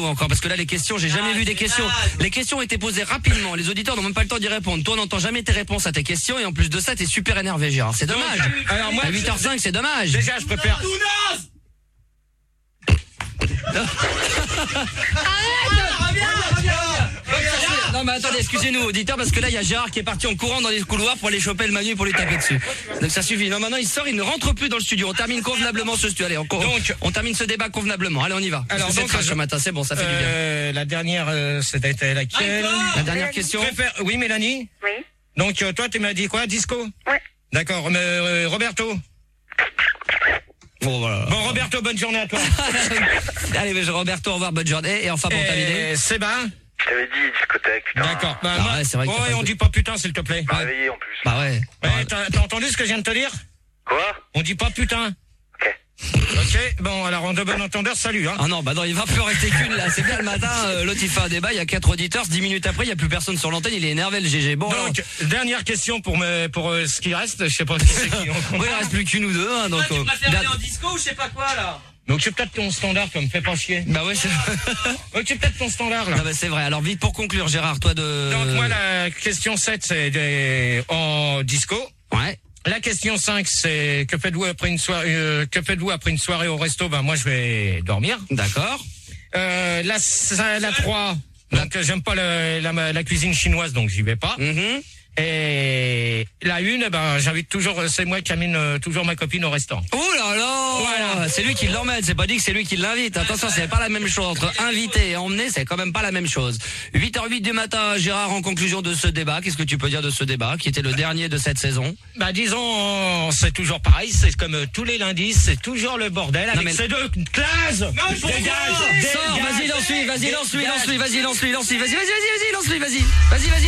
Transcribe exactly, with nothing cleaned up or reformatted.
encore, parce que là les questions, j'ai jamais Ah, vu des c'est questions. naze. Les questions étaient posées rapidement, les auditeurs n'ont même pas le temps d'y répondre. Toi, on n'entend jamais tes réponses à tes questions, et en plus de ça, t'es super énervé, Gérard. C'est dommage. Alors moi, À huit heures cinq, c'est dommage. déjà, je préfère. Non mais attendez, excusez-nous auditeurs, parce que là il y a Gérard qui est parti en courant dans les couloirs pour aller choper le Manu pour lui taper dessus. Donc ça suffit. Non, maintenant il sort, il ne rentre plus dans le studio. On termine convenablement ce studio. Allez, on, Donc- on termine ce débat convenablement. Allez, on y va. Alors, Parce que c'est donc, trash je- ce matin, c'est bon, ça fait du bien. Euh, la dernière, euh, c'était laquelle? La dernière question. Préfère- Oui, Mélanie. Oui. Donc euh, toi, tu m'as dit quoi, disco? Ouais. D'accord. Mais euh, Roberto. Bon voilà. Bon, Roberto, bonne journée à toi. Allez, mais Roberto, au revoir, bonne journée. Et enfin pour terminer. Et Sébastien. Je t'avais dit discothèque, putain. D'accord. Bah, Ah moi- ouais, c'est vrai que oh, t'as ouais, pas on de- dit pas putain, s'il te plaît. Pas réveillé en plus. Bah ouais. Ouais, t'as t'as entendu ce que je viens de te dire? Quoi? On dit pas putain. Ok. Ok. Bon, alors en de bon entendeur, salut. Hein. Ah non, bah non, il va plus en rester qu'une là. C'est bien le matin, euh, l'autre il fait un débat, il y a quatre auditeurs, dix minutes après, il y a plus personne sur l'antenne, il est énervé le G G. Bon, alors, Donc, dernière question pour me, pour euh, ce qui reste. Je sais pas si c'est qui. on- ouais, il reste plus qu'une ou deux, hein, donc. Toi, tu euh, préfères da- aller en disco ou je sais pas quoi, là? Donc, tu peut-être ton standard, ça me fait pas chier. Bah ouais, c'est. Oh, tu peut-être ton standard, là. Non, bah c'est vrai. Alors vite pour conclure, Gérard, toi de. Donc, moi, la question sept, c'est des- en disco. Ouais. La question cinq, c'est que faites-vous après une soirée, euh, que faites-vous après une soirée au resto? Ben, moi, je vais dormir. D'accord. Euh, la, cin- la trois, donc, euh, j'aime pas le- la, la cuisine chinoise, donc j'y vais pas. Mhm. Et la une, ben, j'invite toujours, c'est moi qui amène euh, toujours ma copine au restaurant. Oh là là. Voilà. C'est lui qui l'emmène. C'est pas dit que c'est lui qui l'invite. Attention, c'est pas la même chose. Entre inviter et emmener, c'est quand même pas la même chose. huit heures huit du matin, Gérard, en conclusion de ce débat, qu'est-ce que tu peux dire de ce débat, qui était le dernier de cette saison? Bah disons, c'est toujours pareil, c'est comme euh, tous les lundis, c'est toujours le bordel avec mais- ces deux classes. Non, il faut Dégage, voir. dégage. Sors, vas-y, lance-lui, vas-y, lance-lui, Dégage. lance-lui, vas-y, lance-lui, lance-lui, vas-y, vas-y, vas-y, lance-lui, vas-y. Vas-y, vas-y.